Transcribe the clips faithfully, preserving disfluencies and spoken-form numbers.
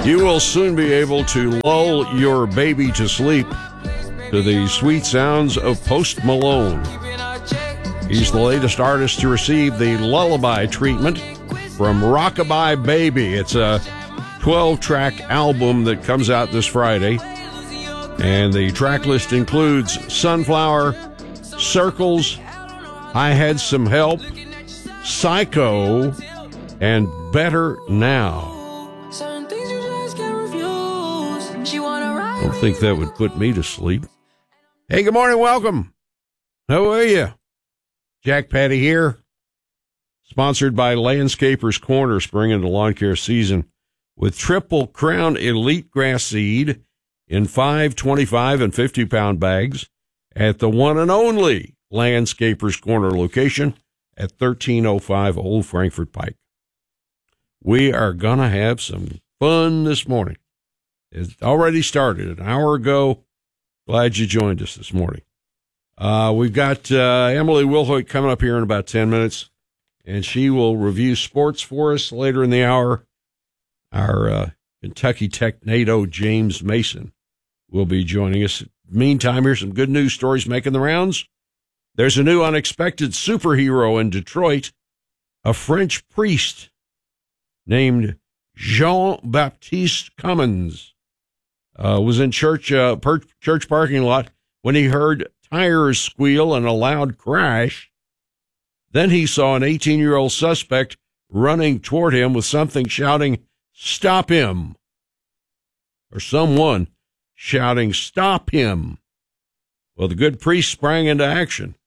You will soon be able to lull your baby to sleep to the sweet sounds of Post Malone. He's the latest artist to receive the Lullaby treatment from Rockabye Baby. It's a twelve-track album that comes out this Friday, and the track list includes Sunflower, Circles, I Had Some Help, Psycho, and Better Now. I don't think that would put me to sleep. Hey, good morning, welcome. How are you? Jack Patty here, sponsored by Landscapers Corner, spring into lawn care season, with Triple Crown Elite Grass Seed in five, twenty-five, and fifty-pound bags at the one and only Landscapers Corner location at thirteen oh five Old Frankfort Pike. We are going to have some fun this morning. It already started an hour ago. Glad you joined us this morning. Uh, we've got uh, Emily Wilhoit coming up here in about ten minutes, and she will review sports for us later in the hour. Our uh, Kentucky Tech NATO James Mason will be joining us. Meantime, here's some good news stories making the rounds. There's a new unexpected superhero in Detroit, a French priest named Jean-Baptiste Cummins. Uh, was in church uh, per- church parking lot when he heard tires squeal and a loud crash. Then he saw an eighteen-year-old suspect running toward him with something shouting, "Stop him!" Or someone shouting, "Stop him!" Well, the good priest sprang into action.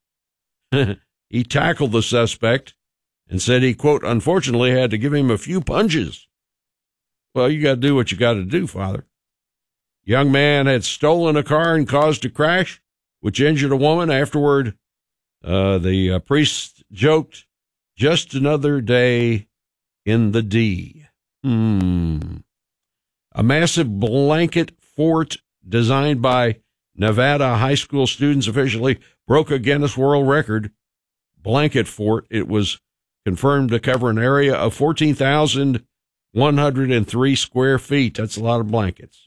He tackled the suspect and said he, quote, unfortunately had to give him a few punches. Well, you got to do what you got to do, Father. Young man had stolen a car and caused a crash, which injured a woman. Afterward, uh, the uh, priest joked, just another day in the D. Hmm. A massive blanket fort designed by Nevada high school students officially broke a Guinness World Record. Blanket fort. It was confirmed to cover an area of fourteen thousand one hundred three square feet. That's a lot of blankets.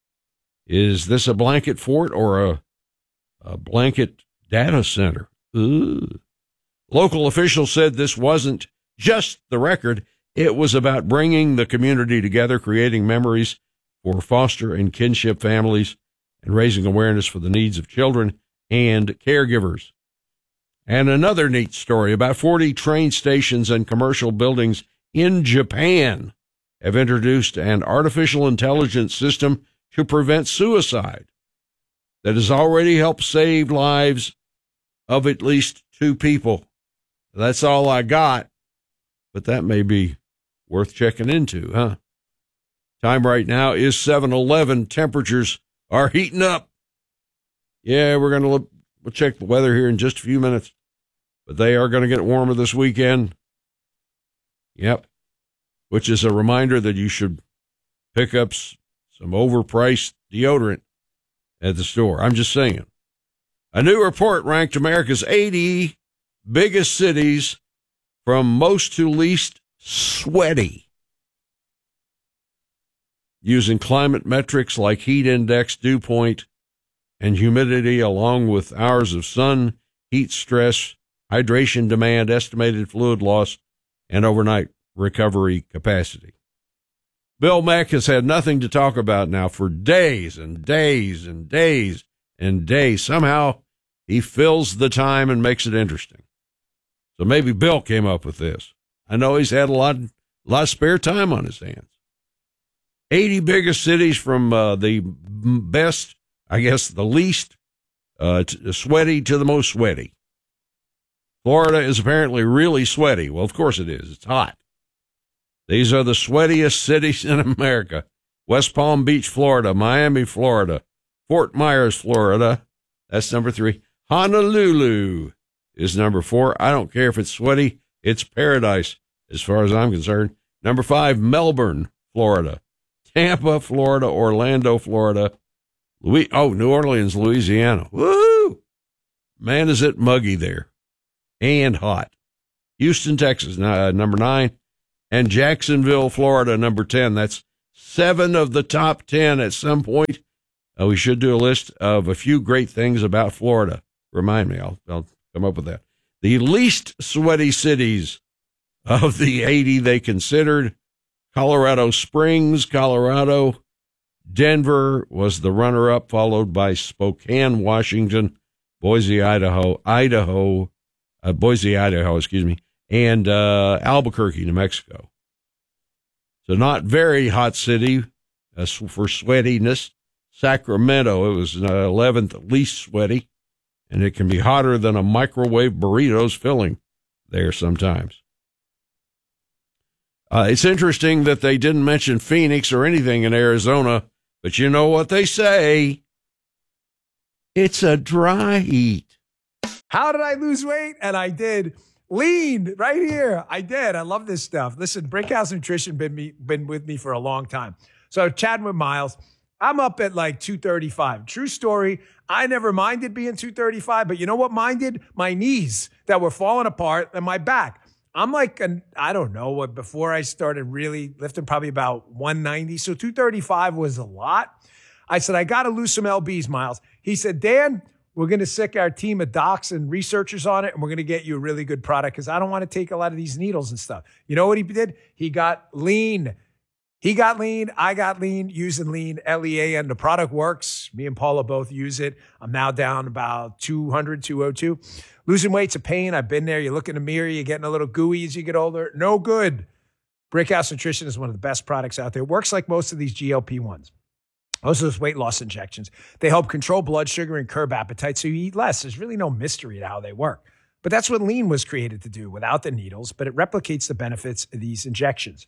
Is this a blanket fort or a, a blanket data center? Ooh. Local officials said this wasn't just the record. It was about bringing the community together, creating memories for foster and kinship families, and raising awareness for the needs of children and caregivers. And another neat story, about forty train stations and commercial buildings in Japan have introduced an artificial intelligence system to prevent suicide that has already helped save lives of at least two people. That's all I got, but that may be worth checking into, huh? Time right now is seven eleven. Temperatures are heating up. Yeah, we're going to look, we'll check the weather here in just a few minutes, but they are going to get warmer this weekend. Yep. Which is a reminder that you should pick up some overpriced deodorant at the store. I'm just saying. A new report ranked America's eighty biggest cities from most to least sweaty, using climate metrics like heat index, dew point, and humidity, along with hours of sun, heat stress, hydration demand, estimated fluid loss, and overnight recovery capacity. Bill Mack has had nothing to talk about now for days and days and days and days. Somehow he fills the time and makes it interesting. So maybe Bill came up with this. I know he's had a lot, a lot of spare time on his hands. eighty biggest cities from uh, the best, I guess, the least uh, t- sweaty to the most sweaty. Florida is apparently really sweaty. Well, of course it is. It's hot. These are the sweatiest cities in America. West Palm Beach, Florida, Miami, Florida, Fort Myers, Florida. That's number three. Honolulu is number four. I don't care if it's sweaty. It's paradise as far as I'm concerned. Number five, Melbourne, Florida. Tampa, Florida, Orlando, Florida. Louis- oh, New Orleans, Louisiana. Woo! Man, is it muggy there and hot. Houston, Texas, uh, number nine. And Jacksonville, Florida, number ten. That's seven of the top ten at some point. Uh, we should do a list of a few great things about Florida. Remind me, I'll, I'll come up with that. The least sweaty cities of the eighty they considered: Colorado Springs, Colorado. Denver was the runner-up, followed by Spokane, Washington, Boise, Idaho, Idaho, uh, Boise, Idaho, excuse me, and uh, Albuquerque, New Mexico. So not very hot city uh, for sweatiness. Sacramento, it was uh, eleventh least sweaty, and it can be hotter than a microwave burrito's filling there sometimes. Uh, it's interesting that they didn't mention Phoenix or anything in Arizona, but you know what they say? It's a dry heat. How did I lose weight? And I did. Lean right here. I did. I love this stuff. Listen, Brickhouse Nutrition been me been with me for a long time. So chatting with Miles, I'm up at like two thirty-five. True story. I never minded being two thirty-five, but you know what minded? My knees that were falling apart and my back. I'm like, an, I don't know what, before I started really lifting, probably about one ninety. So two thirty-five was a lot. I said, I got to lose some L Bs, Miles. He said, Dan, we're going to sick our team of docs and researchers on it, and we're going to get you a really good product because I don't want to take a lot of these needles and stuff. You know what he did? He got lean. He got lean. I got lean using lean, L E A N. The product works. Me and Paula both use it. I'm now down about two hundred, two oh two. Losing weight's a pain. I've been there. You look in the mirror, you're getting a little gooey as you get older. No good. Brickhouse Nutrition is one of the best products out there. It works like most of these G L P ones. Most of those weight loss injections. They help control blood sugar and curb appetite so you eat less. There's really no mystery to how they work. But that's what lean was created to do without the needles, but it replicates the benefits of these injections.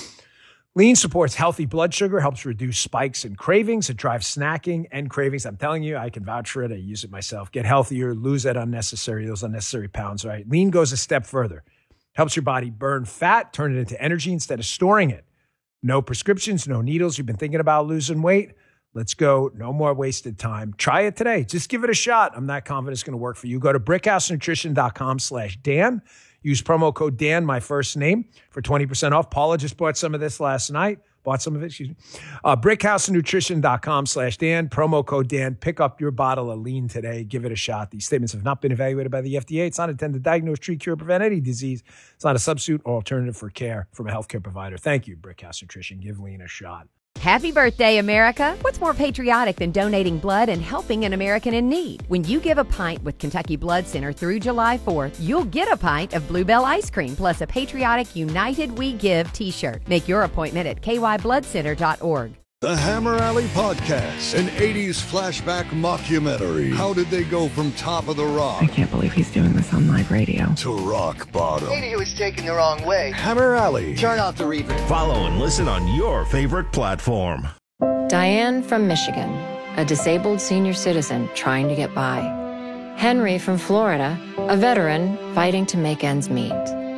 Lean supports healthy blood sugar, helps reduce spikes and cravings. It drives snacking and cravings. I'm telling you, I can vouch for it. I use it myself. Get healthier, lose that unnecessary, those unnecessary pounds, right? Lean goes a step further. Helps your body burn fat, turn it into energy instead of storing it. No prescriptions, no needles. You've been thinking about losing weight? Let's go. No more wasted time. Try it today. Just give it a shot. I'm not confident it's going to work for you. Go to brickhousenutrition.com slash Dan. Use promo code Dan, my first name, for twenty percent off. Paula just bought some of this last night. Bought some of it, excuse me. Uh, brickhousenutrition.com slash Dan. Promo code Dan. Pick up your bottle of lean today. Give it a shot. These statements have not been evaluated by the F D A. It's not intended to diagnose, treat, cure, prevent any disease. It's not a substitute or alternative for care from a healthcare provider. Thank you, Brickhouse Nutrition. Give lean a shot. Happy birthday, America! What's more patriotic than donating blood and helping an American in need? When you give a pint with Kentucky Blood Center through July fourth, you'll get a pint of Bluebell ice cream plus a patriotic United We Give t-shirt. Make your appointment at k y blood center dot org. The Hammer Alley Podcast, an eighties flashback mockumentary. How did they go from top of the rock? I can't believe he's doing this on live radio. To rock bottom. Maybe he was taken the wrong way. Hammer Alley. Turn off the reverb. Follow and listen on your favorite platform. Diane from Michigan, a disabled senior citizen trying to get by. Henry from Florida, a veteran fighting to make ends meet.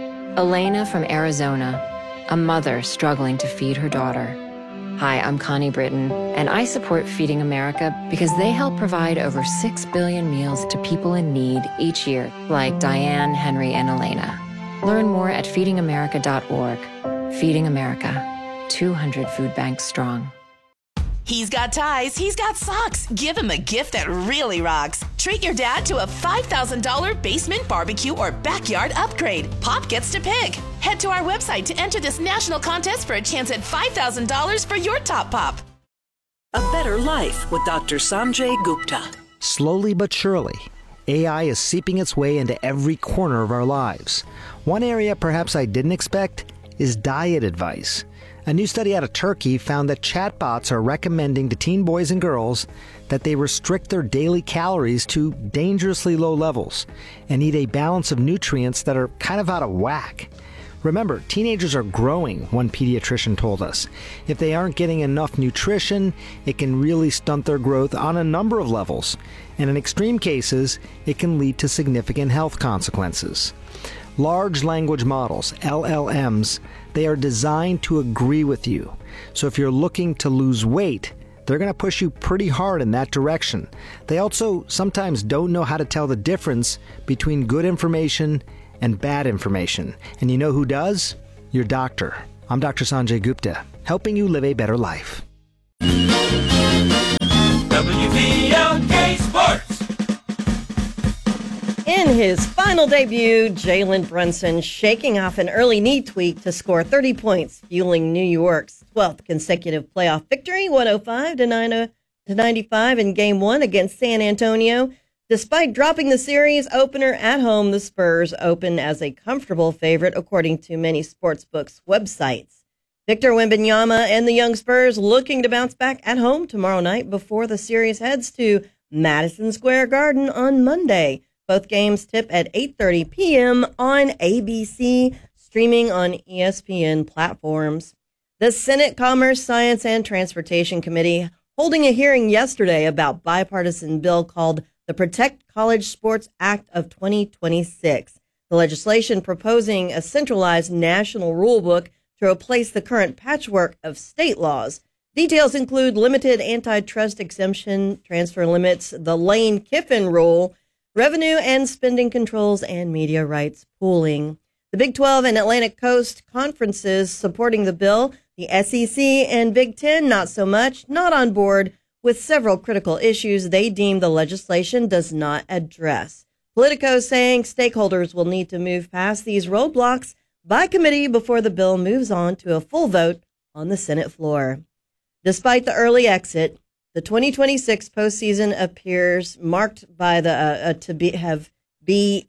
Elena from Arizona, a mother struggling to feed her daughter. Hi, I'm Connie Britton, and I support Feeding America because they help provide over six billion meals to people in need each year, like Diane, Henry, and Elena. Learn more at feeding america dot org. Feeding America, two hundred food banks strong. He's got ties, he's got socks. Give him a gift that really rocks. Treat your dad to a five thousand dollars basement barbecue or backyard upgrade. Pop gets to pick. Head to our website to enter this national contest for a chance at five thousand dollars for your top pop. A Better Life with Doctor Sanjay Gupta. Slowly but surely, A I is seeping its way into every corner of our lives. One area perhaps I didn't expect is diet advice. A new study out of Turkey found that chatbots are recommending to teen boys and girls that they restrict their daily calories to dangerously low levels and eat a balance of nutrients that are kind of out of whack. Remember, teenagers are growing, one pediatrician told us. If they aren't getting enough nutrition, it can really stunt their growth on a number of levels. And in extreme cases, it can lead to significant health consequences. Large language models, L L Ms, they are designed to agree with you. So if you're looking to lose weight, they're going to push you pretty hard in that direction. They also sometimes don't know how to tell the difference between good information and bad information. And you know who does? Your doctor. I'm Doctor Sanjay Gupta. helping you live a better life. W V L K Sports. In his final debut, Jalen Brunson shaking off an early knee tweak to score thirty points, fueling New York's twelfth consecutive playoff victory, one oh five to ninety-five in Game one against San Antonio. Despite dropping the series opener at home, the Spurs open as a comfortable favorite, according to many sportsbooks websites. Victor Wembanyama and the young Spurs looking to bounce back at home tomorrow night before the series heads to Madison Square Garden on Monday. Both games tip at eight thirty p.m. on A B C, streaming on E S P N platforms. The Senate Commerce, Science, and Transportation Committee holding a hearing yesterday about bipartisan bill called the Protect College Sports Act of twenty twenty-six. The legislation proposing a centralized national rulebook to replace the current patchwork of state laws. Details include limited antitrust exemption, transfer limits, the Lane Kiffin rule, revenue and spending controls, and media rights pooling. The Big twelve and Atlantic Coast conferences supporting the bill, the S E C and Big Ten not so much, not on board with several critical issues they deem the legislation does not address. Politico saying stakeholders will need to move past these roadblocks by committee before the bill moves on to a full vote on the Senate floor. Despite the early exit, the twenty twenty-six postseason appears marked by the uh, uh, to be have be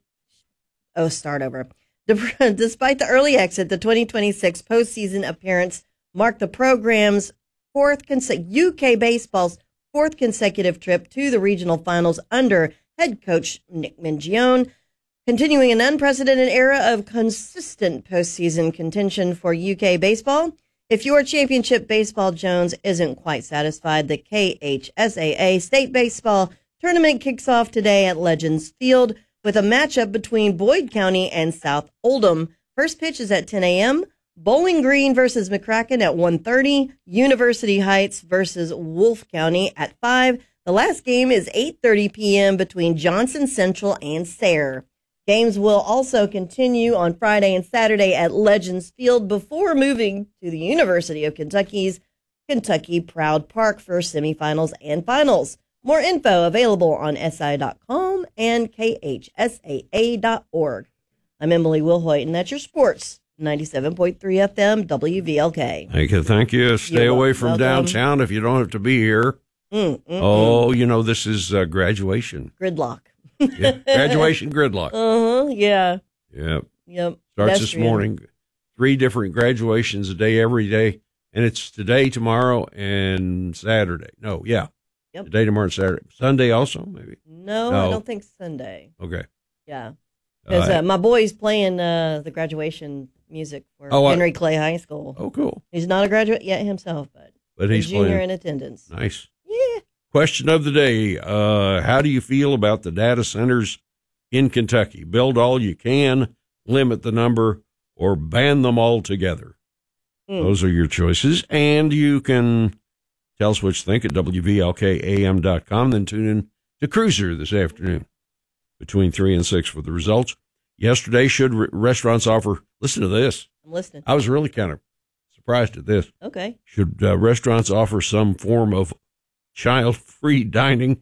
oh start over. Despite the early exit, the twenty twenty-six postseason appearance marked the program's fourth conse- U K baseball's fourth consecutive trip to the regional finals under head coach Nick Mingione, continuing an unprecedented era of consistent postseason contention for U K baseball. If your championship baseball Jones isn't quite satisfied, the K H S A A State Baseball Tournament kicks off today at Legends Field with a matchup between Boyd County and South Oldham. First pitch is at ten a.m. Bowling Green versus McCracken at one thirty. University Heights versus Wolfe County at five. The last game is eight thirty p.m. between Johnson Central and Sayre. Games will also continue on Friday and Saturday at Legends Field before moving to the University of Kentucky's Kentucky Proud Park for semifinals and finals. More info available on S I dot com and K H S A A dot org. I'm Emily Wilhoit, and that's your sports. ninety-seven point three F M, W V L K. Thank you. Thank you. Stay You're away from welcome. downtown if you don't have to be here. Mm, mm, oh, mm. you know, this is uh, graduation. Gridlock. Yeah, graduation gridlock. Uh-huh, yeah. Yep. Yep. Starts this morning. Three different graduations a day, every day. And it's today, tomorrow, and Saturday. No, yeah. Yep. Today, tomorrow, and Saturday. Sunday also, maybe? No, No. I don't think Sunday. Okay. Yeah. Because Uh, uh, my boy's playing uh, the graduation music for Oh, I- Henry Clay High School. Oh, cool. He's not a graduate yet himself, but, But he's a junior playing. in attendance. Nice. Yeah. Question of the day. Uh, how do you feel about the data centers in Kentucky? Build all you can, limit the number, or ban them altogether? Mm. Those are your choices. And you can tell us what you think at W V L K A M dot com. Then tune in to Cruiser this afternoon between three and six for the results. Yesterday, should re- restaurants offer, listen to this. I'm listening. I was really kind of surprised at this. Okay. Should uh, restaurants offer some form of child-free dining?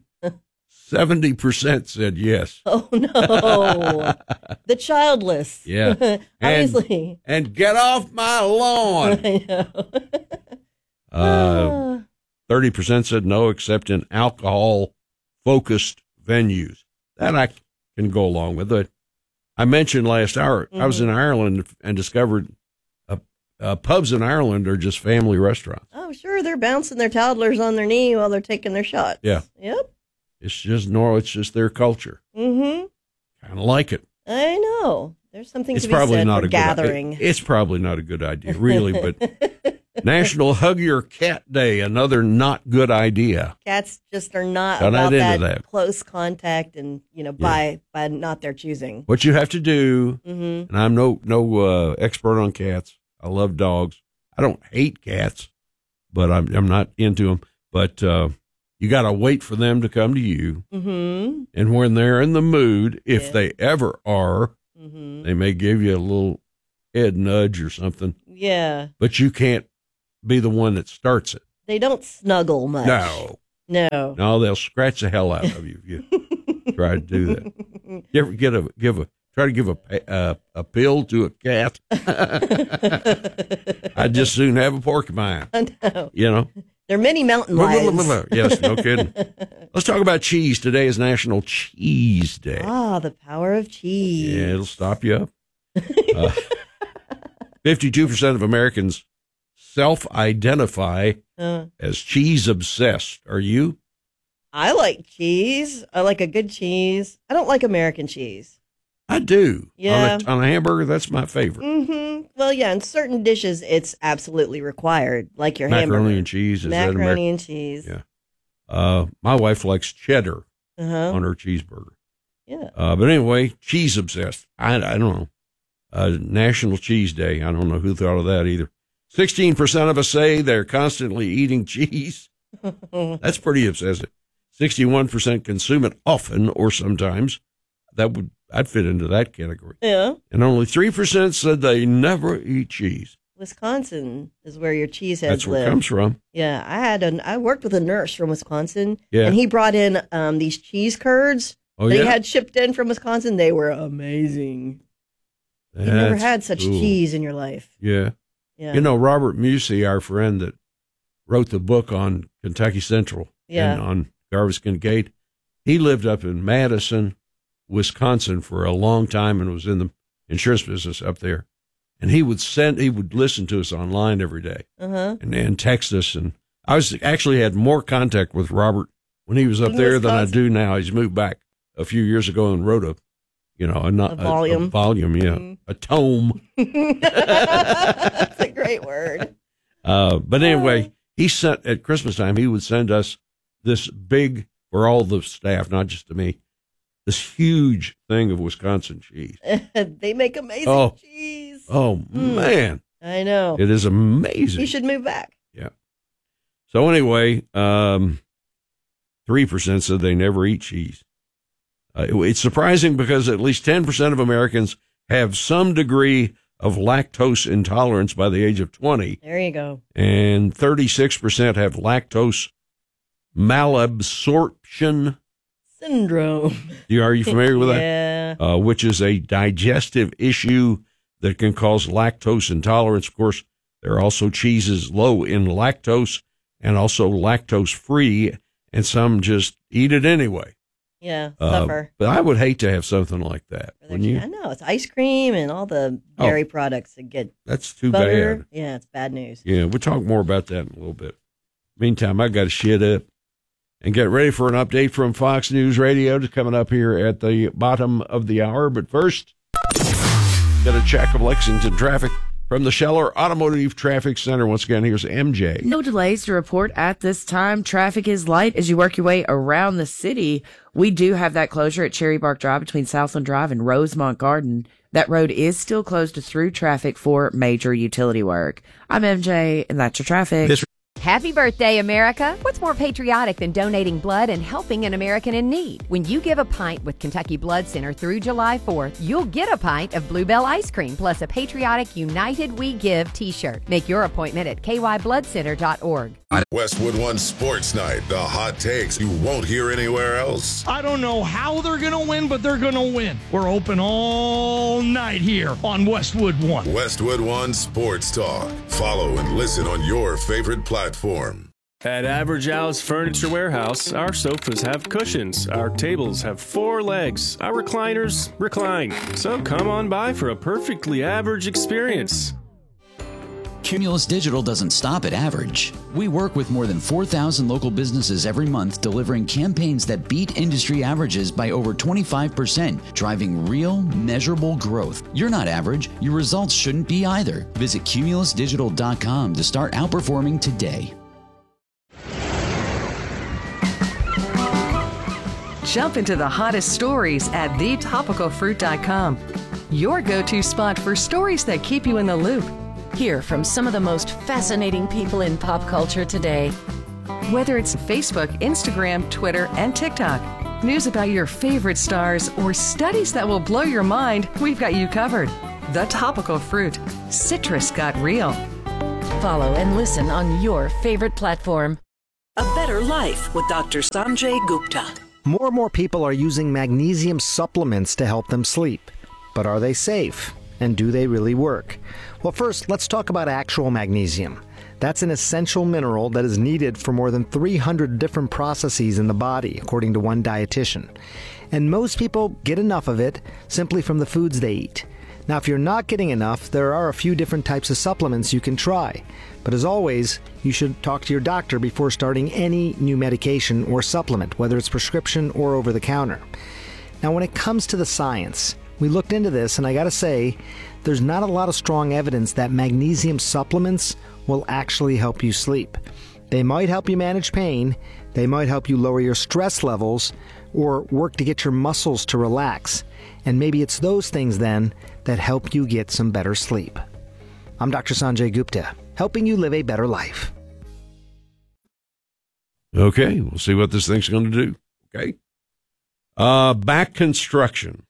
seventy percent said yes. Oh, no. The childless. Yeah. Obviously. And, and get off my lawn. I know. uh, thirty percent said no, except in alcohol-focused venues. That I can go along with it. I mentioned last hour, mm-hmm. I was in Ireland and discovered uh, uh, pubs in Ireland are just family restaurants. Oh, sure. They're bouncing their toddlers on their knee while they're taking their shots. Yeah. Yep. It's just normal. It's just their culture. Mm-hmm. Kind of like it. I know. There's something It's to be probably said not for a gathering. Good, it, it's probably not a good idea, really, but National Hug Your Cat Day, another not good idea. Cats just are not Got about into that, that. close contact and, you know, by by not their choosing. What you have to do, Mm-hmm. and I'm no no uh, expert on cats. I love dogs. I don't hate cats, but I'm I'm not into them. But uh, you got to wait for them to come to you, Mm-hmm. and when they're in the mood, if Yeah. they ever are, Mm-hmm. they may give you a little head nudge or something. Yeah. But you can't be the one that starts it. They don't snuggle much. No. No. No, they'll scratch the hell out of you if you try to do that. You ever get a give a try to give a a, a pill to a cat? I'd just soon have a porcupine. I know. You know. There are many mountain lions. Yes, no kidding. Let's talk about cheese. Today is National Cheese Day. Ah, the power of cheese. Yeah, it'll stop you up. Uh, fifty-two percent of Americans self-identify uh, as cheese obsessed. Are you? I like cheese. I like a good cheese. I don't like American cheese. I do. Yeah. On a, on a hamburger, that's my favorite. Mm-hmm. Well, yeah, in certain dishes, it's absolutely required, like your Macaroni hamburger. and cheese. Is Macaroni that Ameri- and cheese. Yeah. Uh, my wife likes cheddar uh-huh. on her cheeseburger. Yeah. Uh, but anyway, cheese obsessed. I, I don't know. Uh, National Cheese Day. I don't know who thought of that either. sixteen percent of us say they're constantly eating cheese. That's pretty obsessive. sixty-one percent consume it often or sometimes. That would, I'd fit into that category. Yeah. And only three percent said they never eat cheese. Wisconsin is where your cheese heads That's where live. it comes from. Yeah. I had an, I worked with a nurse from Wisconsin. Yeah. And he brought in um, these cheese curds Oh, that yeah? he had shipped in from Wisconsin. They were amazing. That's You've never had such cool. cheese in your life. Yeah. Yeah. You know, Robert Musey, our friend that wrote the book on Kentucky Central Yeah. and on Galveston Gate, he lived up in Madison, Wisconsin for a long time and was in the insurance business up there. And he would send, he would listen to us online every day Uh-huh. and, and text us. And I was actually had more contact with Robert when he was up In there than I Wisconsin. do now. He's moved back a few years ago and wrote a, you know, a, not, A volume. a, a volume, yeah, Mhm. a tome. That's a great word. Uh, but anyway, he sent at Christmas time, he would send us this big, for all the staff, not just to me, this huge thing of Wisconsin cheese. They make amazing Oh. cheese. Oh, Mm. man. I know. It is amazing. You should move back. Yeah. So anyway, um, three percent said they never eat cheese. Uh, it- it's surprising because at least ten percent of Americans have some degree of lactose intolerance by the age of twenty. There you go. And thirty-six percent have lactose malabsorption. Syndrome. You, are you familiar with Yeah. that? Uh, which is a digestive issue that can cause lactose intolerance. Of course, there are also cheeses low in lactose and also lactose free, and some just eat it anyway. Yeah, Uh, suffer. but I would hate to have something like that. Wouldn't you? I know. It's ice cream and all the dairy products that get That's too butter. bad. Yeah, it's bad news. Yeah, we'll talk more about that in a little bit. Meantime, I got to shit up and get ready for an update from Fox News Radio that's coming up here at the bottom of the hour. But first, get a check of Lexington traffic from the Scheller Automotive Traffic Center. Once again, here's M J. No delays to report at this time. Traffic is light as you work your way around the city. We do have that closure at Cherry Bark Drive between Southland Drive and Rosemont Garden. That road is still closed to through traffic for major utility work. I'm M J, and that's your traffic. This- Happy birthday, America! What's more patriotic than donating blood and helping an American in need? When you give a pint with Kentucky Blood Center through July fourth, you'll get a pint of Bluebell ice cream plus a patriotic United We Give t-shirt. Make your appointment at k y blood center dot org. Westwood One Sports Night. The hot takes you won't hear anywhere else. I don't know how they're going to win, but they're going to win. We're open all night here on Westwood One. Westwood One Sports Talk. Follow and listen on your favorite platform. At Average House Furniture Warehouse, our sofas have cushions, our tables have four legs, our recliners recline. So come on by for a perfectly average experience. Cumulus Digital doesn't stop at average. We work with more than four thousand local businesses every month, delivering campaigns that beat industry averages by over twenty-five percent, driving real, measurable growth. You're not average. Your results shouldn't be either. Visit cumulus digital dot com to start outperforming today. Jump into the hottest stories at the topical fruit dot com. Your go-to spot for stories that keep you in the loop. Hear from some of the most fascinating people in pop culture today. Whether it's Facebook, Instagram, Twitter, and TikTok, news about your favorite stars, or studies that will blow your mind, we've got you covered. The Topical Fruit. Citrus got real. Follow and listen on your favorite platform. A Better Life with Doctor Sanjay Gupta. More and more people are using magnesium supplements to help them sleep. But are they safe? And do they really work? Well, first, let's talk about actual magnesium. That's an essential mineral that is needed for more than three hundred different processes in the body, according to one dietitian. And most people get enough of it simply from the foods they eat. Now, if you're not getting enough, there are a few different types of supplements you can try. But as always, you should talk to your doctor before starting any new medication or supplement, whether it's prescription or over the counter. Now, when it comes to the science, we looked into this, and I gotta say, there's not a lot of strong evidence that magnesium supplements will actually help you sleep. They might help you manage pain, they might help you lower your stress levels, or work to get your muscles to relax. And maybe it's those things then that help you get some better sleep. I'm Doctor Sanjay Gupta, helping you live a better life. Okay, we'll see what this thing's going to do. Okay. Uh, back construction.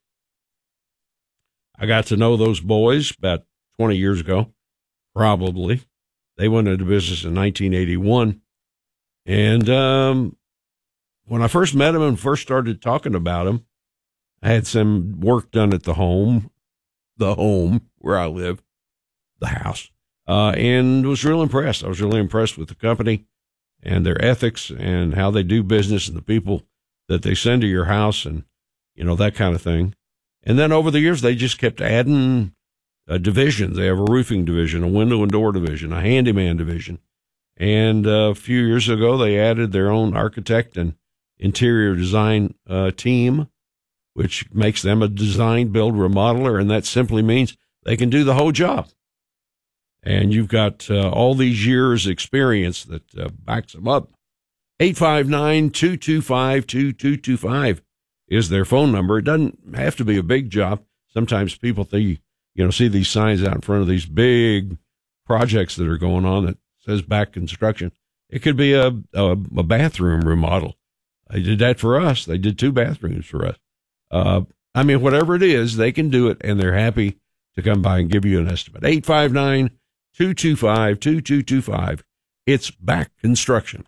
I got to know those boys about twenty years ago, probably. They went into business in nineteen eighty-one. And um, when I first met them and first started talking about them, I had some work done at the home, the home where I live, the house, uh, and was real impressed. I was really impressed with the company and their ethics and how they do business and the people that they send to your house and, you know, that kind of thing. And then over the years, they just kept adding uh, divisions. They have a roofing division, a window and door division, a handyman division. And uh, a few years ago, they added their own architect and interior design uh, team, which makes them a design, build, remodeler, and that simply means they can do the whole job. And you've got uh, all these years' experience that uh, backs them up. eight five nine, two two five, two two two five is their phone number. It doesn't have to be a big job. Sometimes people think, you know, see these signs out in front of these big projects that are going on that says back construction. It could be a, a, a bathroom remodel. They did that for us. They did two bathrooms for us. Uh, I mean, whatever it is, they can do it, and they're happy to come by and give you an estimate. eight five nine, two two five, two two two five. It's Back Construction.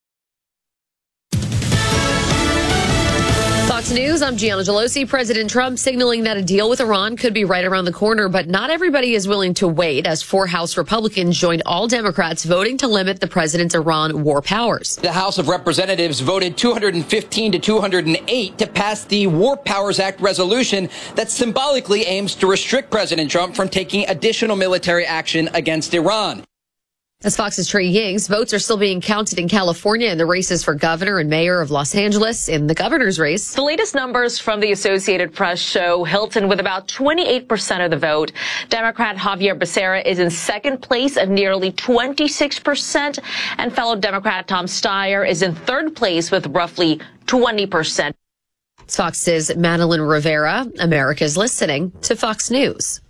Fox News, I'm Gianna Gelosi. President Trump signaling that a deal with Iran could be right around the corner, but not everybody is willing to wait as four House Republicans joined all Democrats voting to limit the president's Iran war powers. The House of Representatives voted two hundred fifteen to two hundred eight to pass the War Powers Act resolution that symbolically aims to restrict President Trump from taking additional military action against Iran. As Fox's Trey Yings, votes are still being counted in California in the races for governor and mayor of Los Angeles. In the governor's race, the latest numbers from the Associated Press show Hilton with about twenty-eight percent of the vote. Democrat Javier Becerra is in second place at nearly twenty-six percent, and fellow Democrat Tom Steyer is in third place with roughly twenty percent. Fox's Madeline Rivera. America's listening to Fox News.